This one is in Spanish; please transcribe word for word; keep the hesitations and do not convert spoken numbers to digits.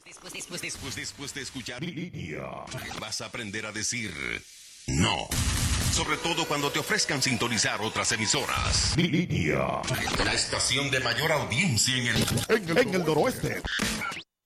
Después, después, después, después de escuchar Línea, vas a aprender a decir no. Sobre todo cuando te ofrezcan sintonizar otras emisoras. Línea, la estación de mayor audiencia en el, en el, en el noroeste.